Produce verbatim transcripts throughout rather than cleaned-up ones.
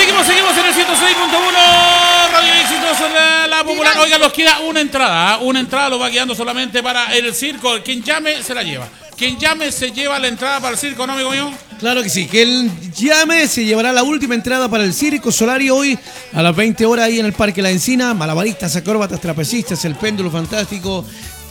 Seguimos, seguimos en el ciento seis punto uno Radio Éxitos, la, la popular. Oiga, nos queda una entrada, ¿eh? Una entrada lo va quedando solamente para el circo. Quien llame se la lleva. Quien llame se lleva la entrada para el circo, ¿no, amigo mío? Claro que sí, que él llame se llevará la última entrada para el Circo Solario hoy a las veinte horas ahí en el Parque La Encina. Malabaristas, acróbatas, trapecistas, el péndulo fantástico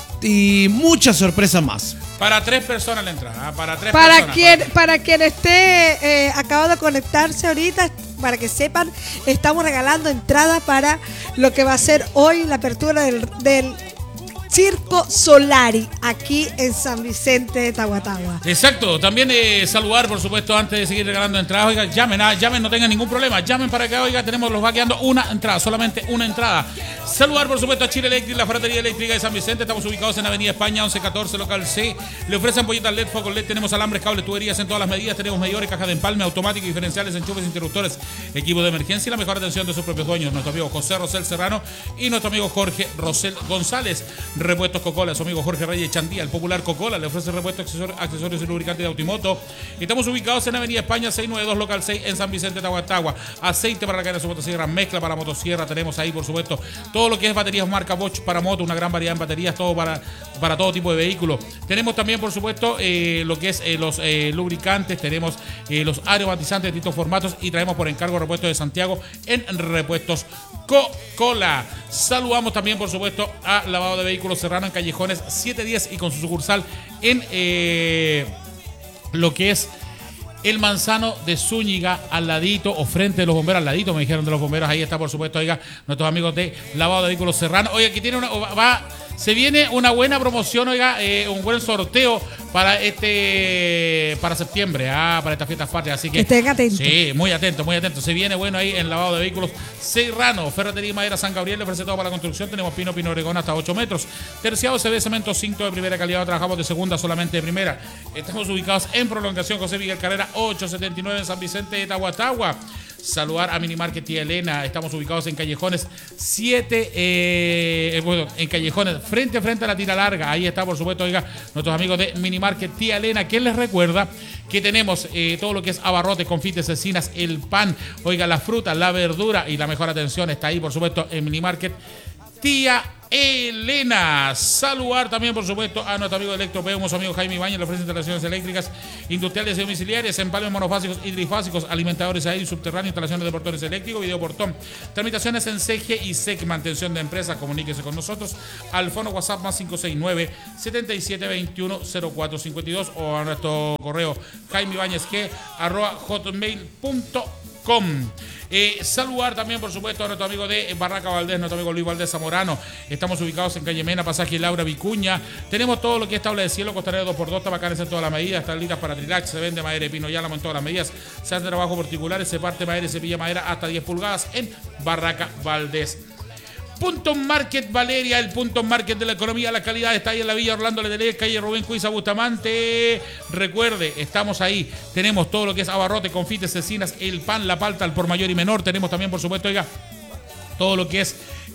y muchas sorpresas más. Para tres personas la entrada, para tres para personas. Quien, para, para quien esté eh, acabado de conectarse ahorita, para que sepan, estamos regalando entradas para lo que va a ser hoy la apertura del, del Circo Solari, aquí en San Vicente de Tahuatahua. Exacto, también eh, saludar, por supuesto, antes de seguir regalando entradas. Oiga, llamen, ah, llamen, no tengan ningún problema. Llamen para que, oiga, tenemos, los va quedando una entrada, solamente una entrada. Saludar, por supuesto, a Chile Electric, la ferretería eléctrica de San Vicente. Estamos ubicados en Avenida España, once catorce, local C. Le ofrecen polletas L E D, focos L E D. Tenemos alambres, cables, tuberías en todas las medidas. Tenemos medidores, cajas de empalme, automáticos, diferenciales, enchufes, interruptores, equipos de emergencia y la mejor atención de sus propios dueños. Nuestro amigo José Rosel Serrano y nuestro amigo Jorge Rosel González. Repuestos Coca-Cola, su amigo Jorge Reyes Chandía, el popular Coca-Cola, le ofrece repuestos, accesorios y lubricantes de Automoto. Estamos ubicados en Avenida España, seiscientos noventa y dos, local seis, en San Vicente de Tahuatahua. Aceite para la cadena de su motosierra, mezcla para motosierra, tenemos ahí, por supuesto, todo lo que es baterías marca Bosch para moto, una gran variedad en baterías, todo para, para todo tipo de vehículos. Tenemos también, por supuesto, eh, lo que es eh, los eh, lubricantes, tenemos eh, los aromatizantes de distintos formatos y traemos por encargo repuestos de Santiago en Repuestos Coca-Cola. Saludamos también, por supuesto, a Lavado de Vehículos Serrano en Callejones siete diez y con su sucursal en eh, lo que es el Manzano de Zúñiga, al ladito o frente de los bomberos, al ladito me dijeron de los bomberos. Ahí está, por supuesto, oiga, nuestros amigos de Lavado de Vehículos Serrano. Oiga, aquí tiene una, va, se viene una buena promoción, oiga, eh, un buen sorteo para este, para septiembre, ah, para estas fiestas patrias, así que estén atentos. Sí, muy atentos, muy atentos. Se viene bueno ahí en Lavado de Vehículos Serrano. Ferretería y Madera San Gabriel le ofrece todo para la construcción. Tenemos pino, pino Oregón hasta ocho metros. Terciado C B, cemento, cinto de primera calidad. Trabajamos de segunda, solamente de primera. Estamos ubicados en Prolongación José Miguel Carrera ochocientos setenta y nueve en San Vicente de Tahuatahua. Saludar a Minimarket Tía Elena. Estamos ubicados en Callejones siete, eh, bueno, en Callejones, frente a frente a la tira larga. Ahí está, por supuesto, oiga, nuestros amigos de Minimarket Tía Elena, que les recuerda que tenemos eh, todo lo que es abarrotes, confites, cecinas, el pan, oiga, la fruta, la verdura y la mejor atención está ahí, por supuesto, en Minimarket Tía Elena. Saludar también, por supuesto, a nuestro amigo Electropeo, su amigo Jaime Ibañez, le ofrece instalaciones eléctricas, industriales y domiciliarias, empalmes monofásicos y trifásicos, alimentadores aéreos y subterráneos, instalaciones de portones eléctricos, videoportón, tramitaciones en C G y S E C, mantención de empresas. Comuníquese con nosotros al fono WhatsApp más cinco seis nueve, siete siete dos uno, cero cuatro cinco dos o a nuestro correo jaimeibañezg arroba hotmail punto com. Eh, saludar también, por supuesto, a nuestro amigo de Barraca Valdés, nuestro amigo Luis Valdés Zamorano. Estamos ubicados en Calle Mena, pasaje Laura Vicuña. Tenemos todo lo que es tabla de cielo, costanera dos por dos, tabacanes en todas las medidas, tablitas para trilax, se vende madera de pino y álamo en todas las medidas, se hace trabajo particulares, se parte madera y se pilla madera hasta diez pulgadas en Barraca Valdés. Punto Market Valeria, el punto market de la economía, la calidad está ahí en la Villa Orlando Letelier, calle Rubén Cuiza Bustamante. Recuerde, estamos ahí, tenemos todo lo que es abarrote, confites, cecinas, el pan, la palta, el por mayor y menor. Tenemos también, por supuesto, oiga, todo lo que es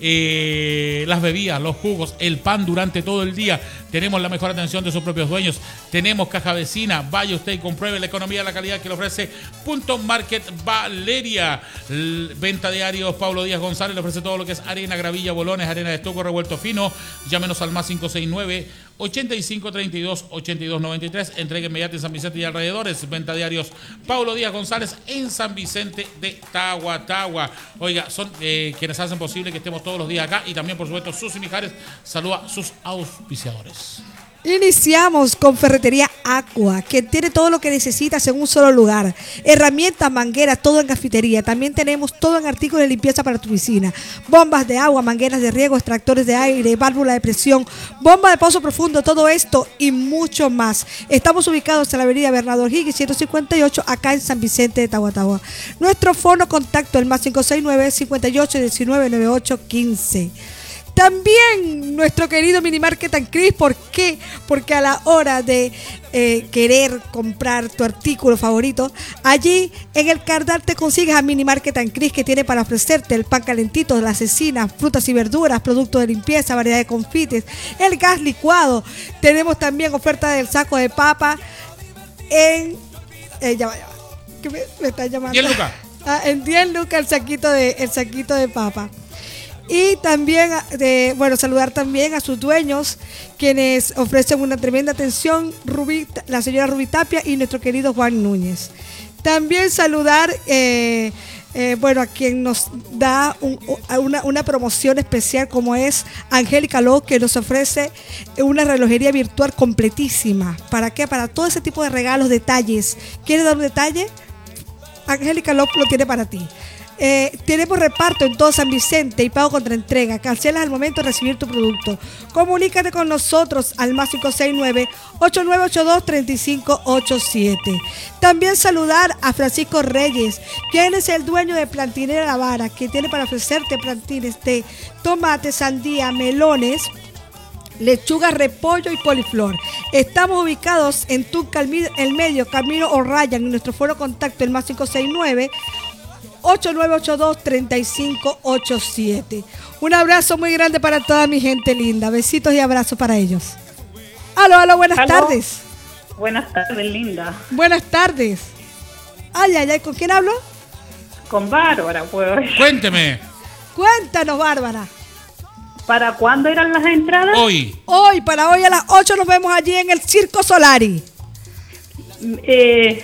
eh, las bebidas, los jugos, el pan durante todo el día. Tenemos la mejor atención de sus propios dueños. Tenemos caja vecina. Vaya usted y compruebe la economía, la calidad que le ofrece Punto Market Valeria. L- venta diarios, Pablo Díaz González le ofrece todo lo que es arena, gravilla, bolones, arena de estuco, revuelto fino. Llámenos al más cinco seis nueve, ochenta y cinco treinta y dos, ochenta y dos noventa y tres. Entrega inmediata en San Vicente y alrededores. Venta diarios, Pablo Díaz González en San Vicente de Tahuatahua. Oiga, son eh, quienes hacen posible que estemos todos los días acá y también, por supuesto, sus y Mijares. Saluda a sus auspiciadores. Iniciamos con Ferretería Aqua, que tiene todo lo que necesitas en un solo lugar. Herramientas, mangueras, todo en cafetería. También tenemos todo en artículos de limpieza para tu piscina. Bombas de agua, mangueras de riego, extractores de aire, válvula de presión, bomba de pozo profundo, todo esto y mucho más. Estamos ubicados en la avenida Bernardo Higgins, ciento cincuenta y ocho, acá en San Vicente de Tahuatahua. Nuestro fono contacto, el más cinco seis nueve, cincuenta y ocho, diecinueve, noventa y ocho, quince. También nuestro querido Minimarket and Cris. ¿Por qué? Porque a la hora de eh, querer comprar tu artículo favorito, allí en el Cardal te consigues a Minimarket and Cris, que tiene para ofrecerte el pan calentito, las cecinas, frutas y verduras, productos de limpieza, variedad de confites, el gas licuado. Tenemos también oferta del saco de papa en... Eh, ya va, ya va. ¿Qué me, me están llamando? diez lucas. Ah, en diez lucas el saquito de, el saquito de papa. Y también, de, bueno, saludar también a sus dueños, quienes ofrecen una tremenda atención, Rubí, la señora Rubí Tapia y nuestro querido Juan Núñez. También saludar, eh, eh, bueno, a quien nos da un, una, una promoción especial como es Angélica Ló, que nos ofrece una relojería virtual completísima. ¿Para qué? Para todo ese tipo de regalos, detalles. ¿Quieres dar un detalle? Angélica Ló lo tiene para ti. Eh, tenemos reparto en todo San Vicente y pago contra entrega. Cancelas al momento de recibir tu producto. Comunícate con nosotros al más cinco seis nueve, ocho nueve ocho dos, tres cinco ocho siete. También saludar a Francisco Reyes, quien es el dueño de Plantinera La Vara, que tiene para ofrecerte plantines de tomate, sandía, melones, lechuga, repollo y poliflor. Estamos ubicados en Tunca, el medio, Camino O'Ryan, en nuestro foro contacto el más cinco seis nueve, ocho nueve ocho dos, tres cinco ocho siete. Un abrazo muy grande para toda mi gente linda. Besitos y abrazos para ellos. Aló, aló, buenas aló. tardes. Buenas tardes, linda. Buenas tardes. Ay, ay, ay, ¿con quién hablo? Con Bárbara, pues. Cuénteme. Cuéntanos, Bárbara. ¿Para cuándo eran las entradas? Hoy. Hoy, para hoy a las ocho nos vemos allí en el Circo Solari. Eh,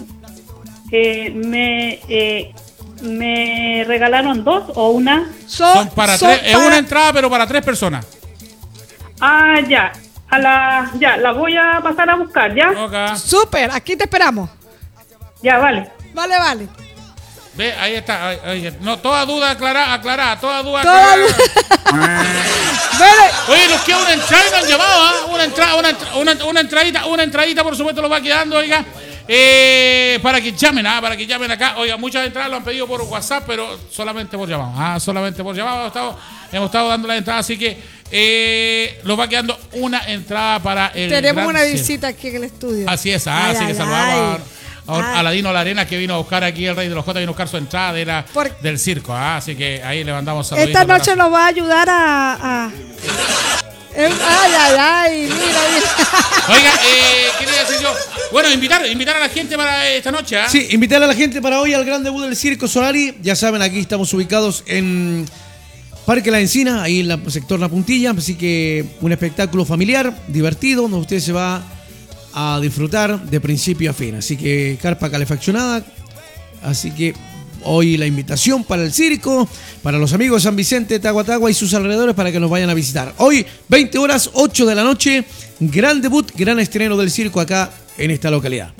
eh, me... Eh, ¿Me regalaron dos o una? Son, Son para son tres. Es para- una entrada, pero para tres personas. Ah, ya. A la, ya, la voy a pasar a buscar, ¿ya? Ok. Súper, aquí te esperamos. Ya, vale. Vale, vale. Ve, ahí está. Ahí, ahí. No, toda duda aclarada, aclarada. Toda duda Toda aclarada. Vale. Oye, nos queda una entrada y nos han llamado, ¿ah? Una entrada, una, entra- una, una entradita, una entradita, por supuesto, lo va quedando, oiga. Eh, para que llamen, ¿ah? Para que llamen acá. Oiga, muchas entradas lo han pedido por WhatsApp, pero solamente por llamado. Ah, solamente por llamado. Hemos estado, hemos estado dando la entrada, así que eh, nos va quedando una entrada para el. Tenemos gran una circo. visita aquí en el estudio. Así es, ah, Ay, así ay, que saludamos a, a, ay. a Aladino Larena, que vino a buscar aquí, el Rey de los Jotas, vino a buscar su entrada de la, Por- del circo. Ah, así que ahí le mandamos saludos. Esta noche nos va a ayudar a... a- Eh, Ay, ay, ay, mira, mira. Oiga, eh, quería decir yo, bueno, invitar, invitar a la gente para esta noche, ¿ah? Sí, invitar a la gente para hoy al gran debut del Circo Solari. Ya saben, aquí estamos ubicados en Parque La Encina, ahí en el sector La Puntilla. Así que un espectáculo familiar, divertido, donde usted se va a disfrutar de principio a fin. Así que carpa calefaccionada. Así que hoy la invitación para el circo, para los amigos de San Vicente, Tahuatagua y sus alrededores para que nos vayan a visitar. Hoy, veinte horas, ocho de la noche, gran debut, gran estreno del circo acá en esta localidad.